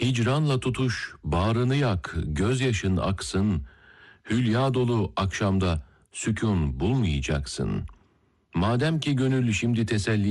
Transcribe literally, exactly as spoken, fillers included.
Hicranla tutuş, bağrını yak, gözyaşın aksın. Hülya dolu akşamda sükun bulmayacaksın. Madem ki gönül şimdi teselli